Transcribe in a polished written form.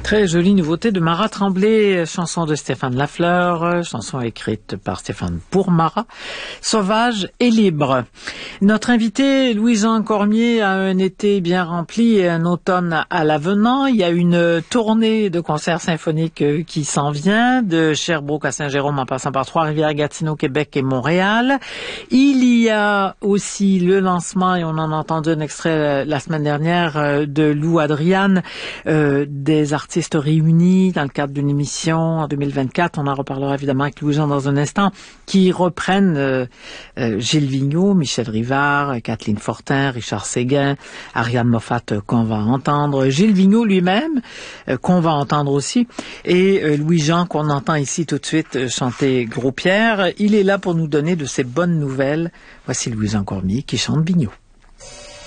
Très jolie nouveauté de Mara Tremblay, chanson de Stéphane Lafleur, chanson écrite par Stéphane pour Mara, Sauvage et libre. Notre invité, Louis-Jean Cormier, a un été bien rempli et un automne à l'avenant. Il y a une tournée de concerts symphoniques qui s'en vient, de Sherbrooke à Saint-Jérôme en passant par Trois-Rivières, Gatineau, Québec et Montréal. Il y a aussi le lancement, et on en a entendu un extrait la semaine dernière, de Lou Adriane, des artistes réunis dans le cadre d'une émission en 2024. On en reparlera évidemment avec Louis-Jean dans un instant, qui reprennent Gilles Vigneault, Michel Rivard, Kathleen Fortin, Richard Séguin, Ariane Moffat qu'on va entendre, Gilles Vigneault lui-même qu'on va entendre aussi, et Louis-Jean qu'on entend ici tout de suite chanter Gros Pierre. Il est là pour nous donner de ces bonnes nouvelles. Voici Louis-Jean Cormier qui chante Vigneault.